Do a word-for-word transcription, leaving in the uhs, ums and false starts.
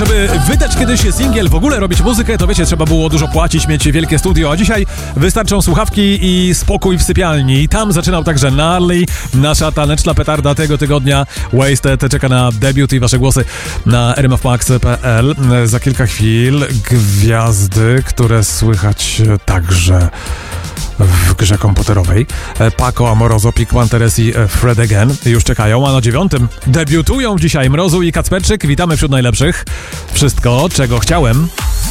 żeby wydać kiedyś singiel, w ogóle robić muzykę, to wiecie, trzeba było dużo płacić, mieć wielkie studio, a dzisiaj wystarczą słuchawki i spokój w sypialni. Tam zaczynał także Gnarly, nasza taneczna petarda tego tygodnia. Wasted czeka na debiut i wasze głosy na r m f max kropka p l. Za kilka chwil gwiazdy, które słychać także w grze komputerowej. Paco Amoroso, Pic Panteres i Fred Again już czekają, a na dziewiątym debiutują dzisiaj Mrozu i Kacperczyk. Witamy wśród najlepszych. Wszystko, czego chciałem.